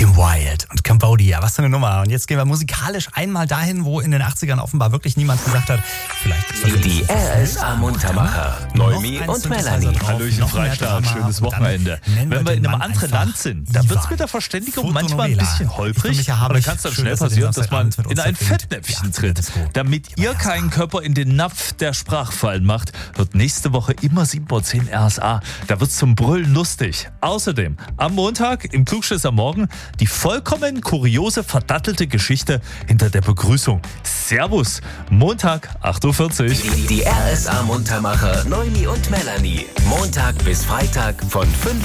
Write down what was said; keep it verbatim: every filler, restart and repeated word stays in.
Kim Wilde und Cambodia, was für eine Nummer. Und jetzt gehen wir musikalisch einmal dahin, wo in den achtzigern offenbar wirklich niemand gesagt hat, vielleicht ist das Die R S A Muntermacher, Noemi und Melanie. Hallöchen, Freistaat, schönes Wochenende. Wenn wir in einem anderen Land sind, da wird es mit der Verständigung manchmal ein bisschen holprig. Aber da kann es dann schnell passieren, dass man in ein Fettnäpfchen tritt. Damit ihr keinen Körper in den Napf der Sprachfallen macht, wird nächste Woche immer sieben Uhr zehn R S A. Da wird es zum Brüllen lustig. Außerdem am Montag im Klugscheißer Morgen die vollkommen kuriose, verdattelte Geschichte hinter der Begrüßung. Servus, Montag, acht Uhr vierzig. Die, die R S A Muntermacher, Noemi und Melanie. Montag bis Freitag von fünf